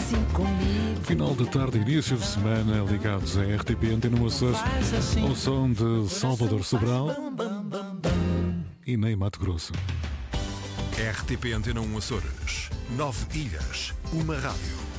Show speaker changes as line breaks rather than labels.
Final de tarde, início de semana, ligados à RTP Antena Açores, ao som de Salvador Sobral e Ney Matogrosso.
RTP Antena Açores, 9 ilhas, uma rádio.